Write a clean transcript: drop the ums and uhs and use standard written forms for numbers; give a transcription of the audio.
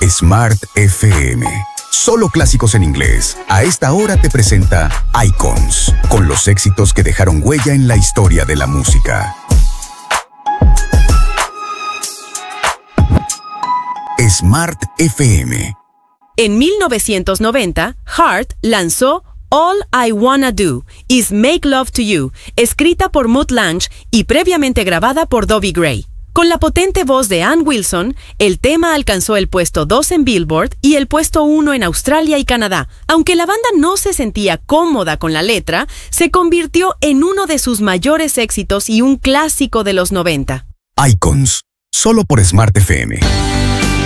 Smart FM. Solo clásicos en inglés. A esta hora te presenta Icons, con los éxitos que dejaron huella en la historia de la música. Smart FM. En 1990, Heart lanzó All I Wanna Do Is Make Love to You, escrita por Mutt Lange y previamente grabada por Dobie Gray. Con la potente voz de Ann Wilson, el tema alcanzó el puesto 2 en Billboard y el puesto 1 en Australia y Canadá. Aunque la banda no se sentía cómoda con la letra, se convirtió en uno de sus mayores éxitos y un clásico de los 90. Icons, solo por Smart FM.